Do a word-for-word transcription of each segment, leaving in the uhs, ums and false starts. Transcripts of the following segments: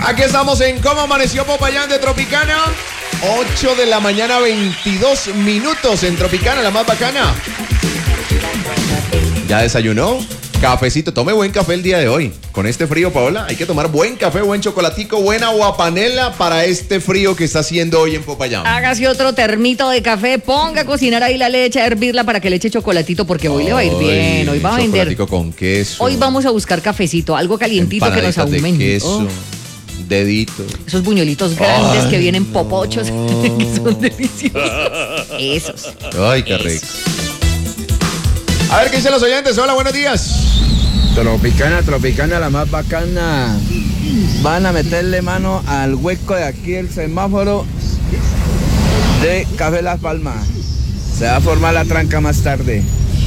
Aquí estamos en Cómo Amaneció Popayán de Tropicana. ocho de la mañana, veintidós minutos en Tropicana, la más bacana. ¿Ya desayunó? Cafecito, tome buen café el día de hoy. Con este frío, Paola, hay que tomar buen café, buen chocolatico, buena aguapanela para este frío que está haciendo hoy en Popayán. Hágase otro termito de café, ponga a cocinar ahí la leche, a hervirla para que le eche chocolatito, porque hoy Ay, le va a ir bien, hoy va a vender. Chocolatico con queso. Hoy vamos a buscar cafecito, algo calientito que nos aumente. De queso. Oh. Dedito. Esos buñuelitos grandes Ay, que vienen no. popochos, que son deliciosos. Esos. Ay, qué rico. A ver qué dicen los oyentes. Hola, buenos días. Tropicana, Tropicana, la más bacana. Van a meterle mano al hueco de aquí el semáforo de Café Las Palmas. Se va a formar la tranca más tarde.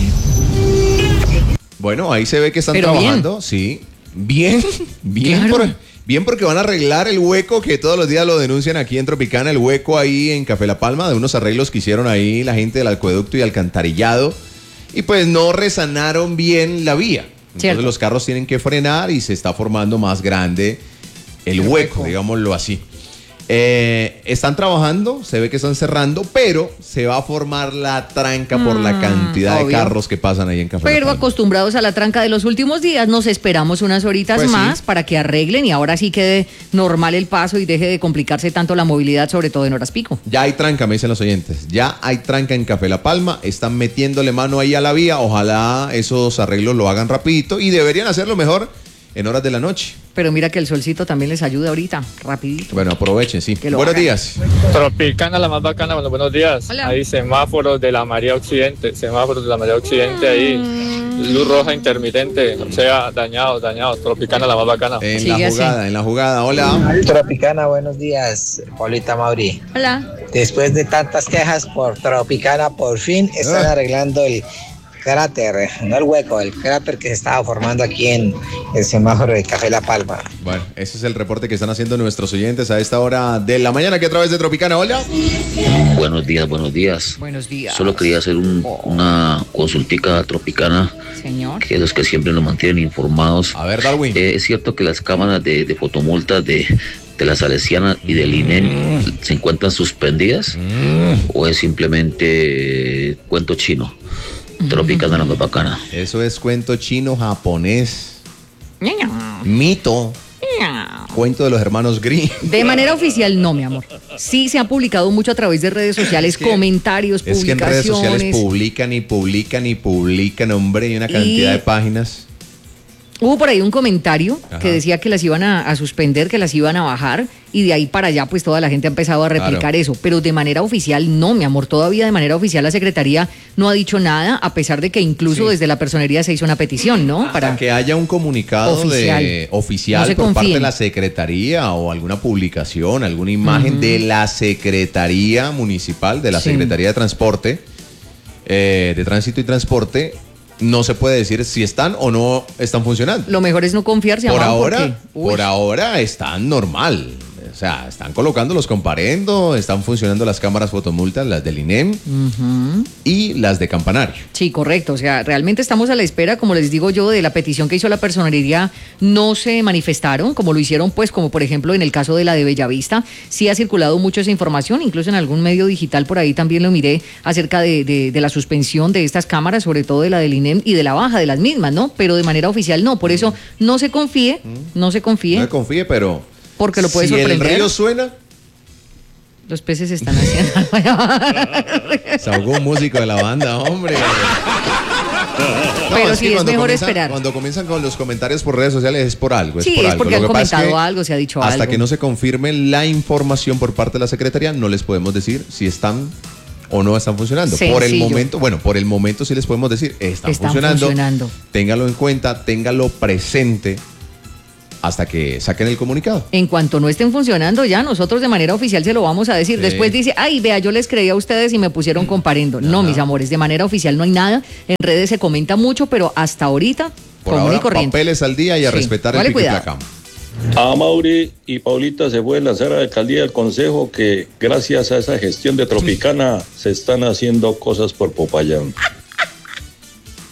Bueno, ahí se ve que están Pero trabajando. Bien. Sí. Bien, bien. Claro. Por, bien porque van a arreglar el hueco que todos los días lo denuncian aquí en Tropicana. El hueco ahí en Café La Palma, de unos arreglos que hicieron ahí la gente del acueducto y alcantarillado. Y pues no resanaron bien la vía. Entonces Cierto. Los carros tienen que frenar y se está formando más grande el hueco, digámoslo así. Eh, están trabajando, se ve que están cerrando, pero se va a formar la tranca por mm, la cantidad obvio. de carros que pasan ahí en Café Pero acostumbrados a la tranca de los últimos días, nos esperamos unas horitas pues más sí. para que arreglen y ahora sí quede normal el paso y deje de complicarse tanto la movilidad, sobre todo en horas pico. Ya hay tranca, me dicen los oyentes, ya hay tranca en Café La Palma, están metiéndole mano ahí a la vía, ojalá esos arreglos lo hagan rapidito y deberían hacerlo mejor en horas de la noche. Pero mira que el solcito también les ayuda ahorita, rapidito. Bueno, aprovechen, sí. Buenos hagan. días. Tropicana, la más bacana, bueno, buenos días. Hola. Hay semáforos de la María Occidente, semáforos de la María Occidente mm. ahí, luz roja intermitente, o sea, dañados, dañados. Tropicana, la más bacana. En Sigue la jugada, así. en la jugada, hola. Tropicana, buenos días, Paulita Mauri. Hola. Después de tantas quejas por Tropicana, por fin están ah. arreglando el cráter, no el hueco, el cráter que se estaba formando aquí en el semáforo de Café La Palma. Bueno, ese es el reporte que están haciendo nuestros oyentes a esta hora de la mañana, que a través de Tropicana. Hola. Buenos días, buenos días. Buenos días. Solo quería hacer un, oh. una consultica Tropicana. Señor. Que es los que siempre nos mantienen informados. A ver, Darwin. Eh, es cierto que las cámaras de, de fotomultas de, de la Salesiana y del I N E M mm. se encuentran suspendidas mm. o es simplemente eh, cuento chino. Tropicana, la más bacana. Eso es cuento chino, japonés, mito, cuento de los hermanos Grimm. De manera oficial no, mi amor. Sí se ha publicado mucho a través de redes sociales, es que, comentarios, es publicaciones. Es que en redes sociales publican y publican y publican, hombre, y una cantidad y... de páginas. Hubo por ahí un comentario Ajá. que decía que las iban a, a suspender, que las iban a bajar, y de ahí para allá pues toda la gente ha empezado a replicar claro. eso, pero de manera oficial no, mi amor, todavía de manera oficial la Secretaría no ha dicho nada, a pesar de que incluso sí. desde la personería se hizo una petición, ¿no? Hasta para que haya un comunicado oficial, de, oficial no por parte de la Secretaría o alguna publicación, alguna imagen uh-huh. de la Secretaría Municipal, de la sí. Secretaría de Transporte, eh, de Tránsito y Transporte. No se puede decir si están o no están funcionando. Lo mejor es no confiarse. Por ahora, por ahora están normal. O sea, están colocándolos comparendo, están funcionando las cámaras fotomultas, las del I N E M uh-huh. y las de campanario. Sí, correcto. O sea, realmente estamos a la espera, como les digo yo, de la petición que hizo la personería. No se manifestaron, como lo hicieron, pues, como por ejemplo en el caso de la de Bellavista. Sí ha circulado mucho esa información, incluso en algún medio digital por ahí también lo miré acerca de, de, de la suspensión de estas cámaras, sobre todo de la del I N E M y de la baja de las mismas, ¿no? Pero de manera oficial no. Por eso no se confíe, no se confíe. No se confíe, pero... Porque lo puede si sorprender. Si el río suena... Los peces están haciendo... Se ahogó un músico de la banda, hombre. No, pero es sí, es mejor esperar. Cuando comienzan con los comentarios por redes sociales es por algo. Es sí, por es algo. porque Lo han comentado es que algo, se ha dicho hasta algo. Hasta que no se confirme la información por parte de la Secretaría, no les podemos decir si están o no están funcionando. Sencillo. Por el momento, bueno, por el momento sí les podemos decir, están, están funcionando. funcionando. Téngalo en cuenta, téngalo presente. Hasta que saquen el comunicado. En cuanto no estén funcionando ya, nosotros de manera oficial se lo vamos a decir. Sí. Después dice, ay, vea, yo les creí a ustedes y me pusieron comparendo. No, no, mis amores, de manera oficial no hay nada. En redes se comenta mucho, pero hasta ahorita, por ahora, papeles al día y a sí. respetar vale, el pico y placa. A Mauri y Paulita se puede lanzar a la alcaldía del consejo que gracias a esa gestión de Tropicana se están haciendo cosas por Popayán.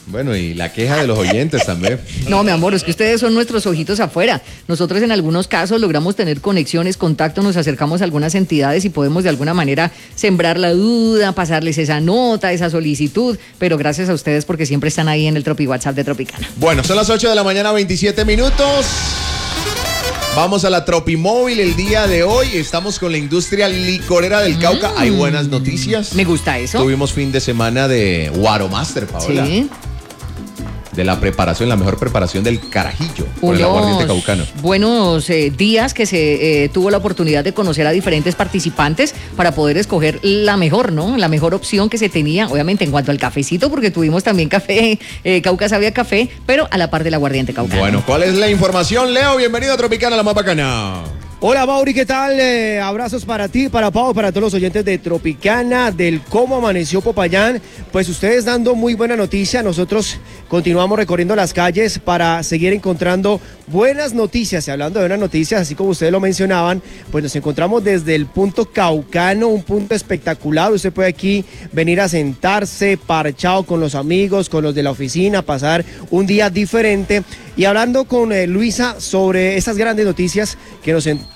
Bueno, y la queja de los oyentes también. No, mi amor, es que ustedes son nuestros ojitos afuera. Nosotros en algunos casos logramos tener conexiones, contactos, nos acercamos a algunas entidades y podemos de alguna manera sembrar la duda, pasarles esa nota, esa solicitud, pero gracias a ustedes porque siempre están ahí en el Tropi WhatsApp de Tropicana. Bueno, son las ocho de la mañana, veintisiete minutos. Vamos a la Tropimóvil el día de hoy. Estamos con la industria licorera del Cauca. Mm. Hay buenas noticias. Me gusta eso. Tuvimos fin de semana de Guaro Master, Paola. Sí. De la preparación, la mejor preparación del carajillo por el aguardiente caucano. Buenos eh, días que se eh, tuvo la oportunidad de conocer a diferentes participantes para poder escoger la mejor, ¿no? La mejor opción que se tenía, obviamente en cuanto al cafecito, porque tuvimos también café, eh, Cauca Sabia Café, pero a la par del aguardiente caucano. Bueno, ¿cuál es la información, Leo? Bienvenido a Tropicana, la más bacana. Hola Mauri, ¿qué tal? Eh, abrazos para ti, para Pau, para todos los oyentes de Tropicana, del cómo amaneció Popayán. Pues ustedes dando muy buena noticia, nosotros continuamos recorriendo las calles para seguir encontrando buenas noticias. Y hablando de buenas noticias, así como ustedes lo mencionaban, pues nos encontramos desde el punto caucano, un punto espectacular. Usted puede aquí venir a sentarse, parchado con los amigos, con los de la oficina, pasar un día diferente. Y hablando con eh, Luisa sobre esas grandes noticias que nos encontramos.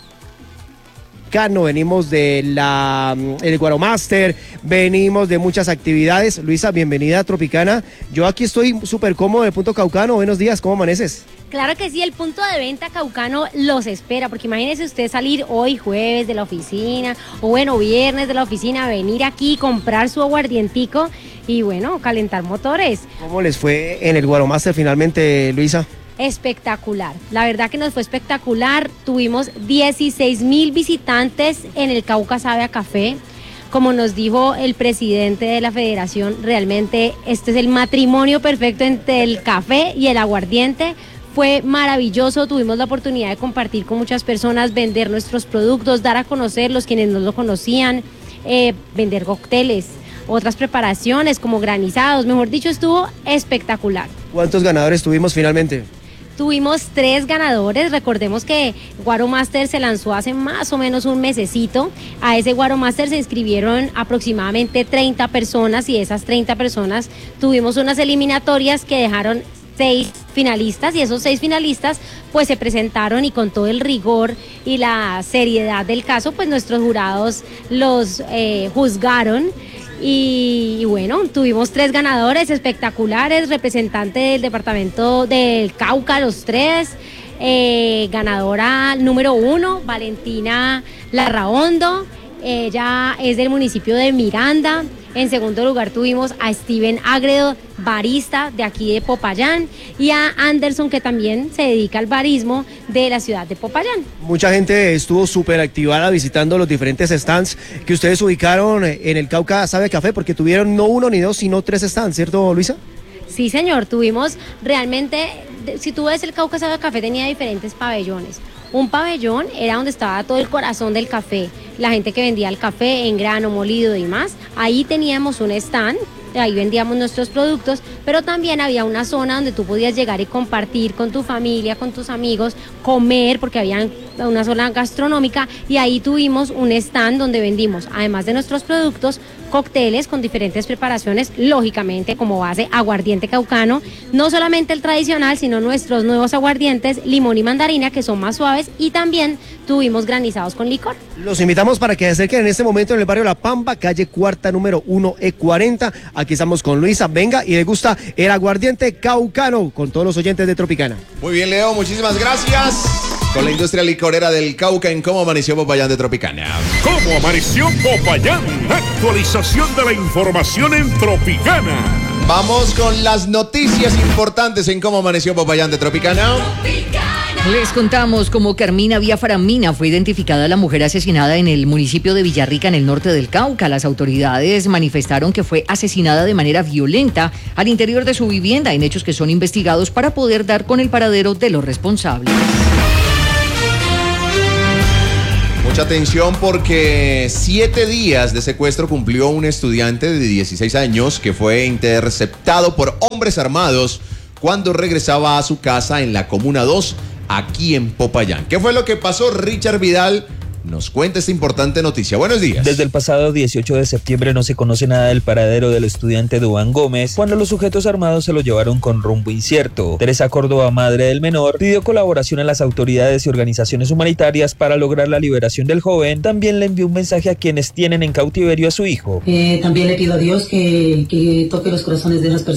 Venimos de la el Guaro Master, venimos de muchas actividades. Luisa, bienvenida a Tropicana. Yo aquí estoy súper cómodo en el punto caucano. Buenos días, ¿cómo amaneces? Claro que sí, el punto de venta caucano los espera, porque imagínese usted salir hoy jueves de la oficina, o bueno, viernes de la oficina, venir aquí, comprar su aguardientico y bueno, calentar motores. ¿Cómo les fue en el Guaro Master finalmente, Luisa? Espectacular, la verdad que nos fue espectacular. Tuvimos dieciséis mil visitantes en el Cauca Sabia Café. Como nos dijo el presidente de la federación, realmente este es el matrimonio perfecto entre el café y el aguardiente. Fue maravilloso, tuvimos la oportunidad de compartir con muchas personas, vender nuestros productos, dar a conocer los quienes no lo conocían, eh, vender cócteles, otras preparaciones como granizados, mejor dicho, estuvo espectacular. ¿Cuántos ganadores tuvimos finalmente? Tuvimos tres ganadores. Recordemos que Guaro Master se lanzó hace más o menos un mesecito. A ese Guaro Master se inscribieron aproximadamente treinta personas y de esas treinta personas tuvimos unas eliminatorias que dejaron seis finalistas y esos seis finalistas pues se presentaron y con todo el rigor y la seriedad del caso pues nuestros jurados los eh, juzgaron. Y, y bueno, tuvimos tres ganadores espectaculares, representante del departamento del Cauca, los tres, eh, ganadora número uno, Valentina Larraondo, ella es del municipio de Miranda. En segundo lugar tuvimos a Steven Agredo, barista de aquí de Popayán, y a Anderson, que también se dedica al barismo de la ciudad de Popayán. Mucha gente estuvo súper activada visitando los diferentes stands que ustedes ubicaron en el Cauca Sabia Café, porque tuvieron no uno ni dos, sino tres stands, ¿cierto, Luisa? Sí, señor, tuvimos realmente, si tú ves el Cauca Sabia Café tenía diferentes pabellones. Un pabellón era donde estaba todo el corazón del café, la gente que vendía el café en grano, molido y demás. Ahí teníamos un stand, ahí vendíamos nuestros productos, pero también había una zona donde tú podías llegar y compartir con tu familia, con tus amigos, comer, porque había una zona gastronómica, y ahí tuvimos un stand donde vendimos, además de nuestros productos, cócteles con diferentes preparaciones, lógicamente como base aguardiente caucano, no solamente el tradicional, sino nuestros nuevos aguardientes, limón y mandarina, que son más suaves, y también tuvimos granizados con licor. Los invitamos para que se acerquen en este momento en el barrio La Pampa, calle Cuarta, número uno E cuarenta. Aquí estamos con Luisa, venga y le gusta el aguardiente caucano con todos los oyentes de Tropicana. Muy bien, Leo, muchísimas gracias. Con la industria licorera del Cauca en Cómo Amaneció Popayán de Tropicana. ¿Cómo amaneció Popayán? Actualización de la información en Tropicana. Vamos con las noticias importantes en Cómo Amaneció Popayán de Tropicana. Les contamos cómo Carmina Villafaramina fue identificada la mujer asesinada en el municipio de Villarrica, en el norte del Cauca. Las autoridades manifestaron que fue asesinada de manera violenta al interior de su vivienda, en hechos que son investigados para poder dar con el paradero de los responsables. Mucha atención porque siete días de secuestro cumplió un estudiante de dieciséis años que fue interceptado por hombres armados cuando regresaba a su casa en la Comuna dos, aquí en Popayán. ¿Qué fue lo que pasó? Richard Vidal nos cuenta esta importante noticia. Buenos días. Desde el pasado dieciocho de septiembre no se conoce nada del paradero del estudiante Duván Gómez cuando los sujetos armados se lo llevaron con rumbo incierto. Teresa Córdoba, madre del menor, pidió colaboración a las autoridades y organizaciones humanitarias para lograr la liberación del joven. También le envió un mensaje a quienes tienen en cautiverio a su hijo. Eh, también le pido a Dios que, que toque los corazones de esas personas